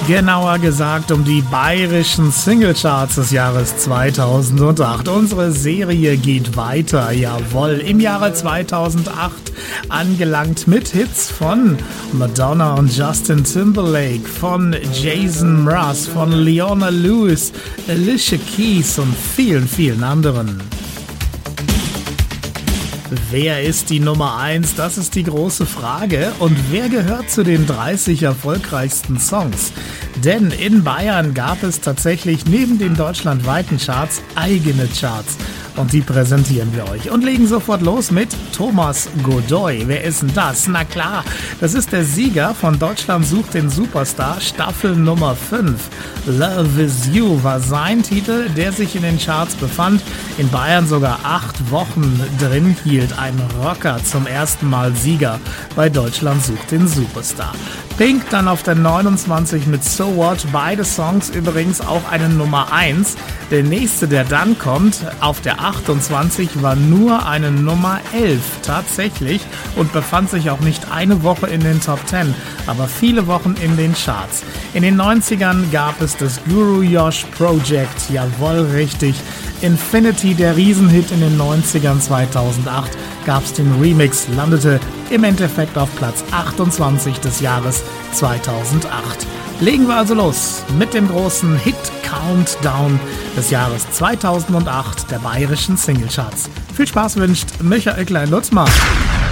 Genauer gesagt um die bayerischen Singlecharts des Jahres 2008. Unsere Serie geht weiter, jawohl, im Jahre 2008 angelangt mit Hits von Madonna und Justin Timberlake, von Jason Mraz, von Leona Lewis, Alicia Keys und vielen, vielen anderen. Wer ist die Nummer 1? Das ist die große Frage. Und wer gehört zu den 30 erfolgreichsten Songs? Denn in Bayern gab es tatsächlich neben den deutschlandweiten Charts eigene Charts. Und die präsentieren wir euch. Und legen sofort los mit Thomas Godoy. Wer ist denn das? Na klar, das ist der Sieger von Deutschland sucht den Superstar, Staffel Nummer 5. Love is You war sein Titel, der sich in den Charts befand. In Bayern sogar 8 Wochen drin hielt. Ein Rocker, zum ersten Mal Sieger bei Deutschland sucht den Superstar. Pink dann auf der 29 mit So What. Beide Songs übrigens auch eine Nummer 1. Der nächste, der dann kommt, auf der 28 war nur eine Nummer 11 tatsächlich und befand sich auch nicht eine Woche in den Top 10, aber viele Wochen in den Charts. In den 90ern gab es das Guru Josh Project, jawohl richtig. Infinity, der Riesenhit in den 90ern, 2008 gab es den Remix, landete im Endeffekt auf Platz 28 des Jahres 2008. Legen wir also los mit dem großen Hit-Countdown des Jahres 2008 der bayerischen Singlecharts. Viel Spaß wünscht Michael Klein-Lutzmann.